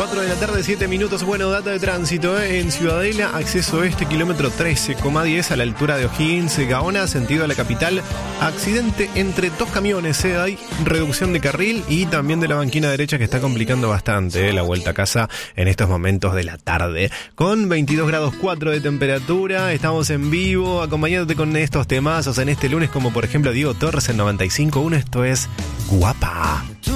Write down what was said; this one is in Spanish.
4 de la tarde, 7 minutos. Bueno, data de tránsito, en Ciudadela, acceso oeste, kilómetro 13,10 a la altura de O'Higgins, Gaona, sentido a la capital. Accidente entre dos camiones, hay reducción de carril y también de la banquina derecha que está complicando bastante, la vuelta a casa en estos momentos de la tarde. Con 22 grados 4 de temperatura, estamos en vivo, acompañándote con estos temazos en este lunes, como por ejemplo Diego Torres en 95.1. Esto es Guapa.